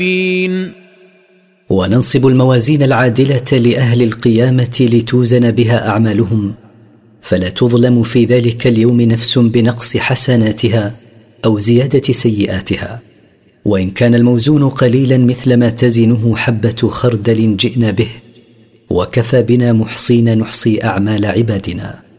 وننصب الموازين العادلة لأهل القيامة لتوزن بها أعمالهم، فلا تظلم في ذلك اليوم نفس بنقص حسناتها أو زيادة سيئاتها، وإن كان الموزون قليلا مثل ما تزنه حبة خردل جئنا به، وكفى بنا محصين نحصي أعمال عبادنا.